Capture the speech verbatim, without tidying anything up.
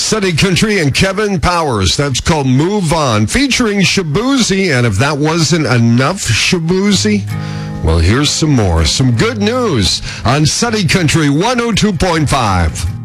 Sunny Country and Kevin Powers. That's called Move On, featuring Shaboozey. And if that wasn't enough, Shaboozey, well, here's some more. Some good news on Sunny Country one oh two point five.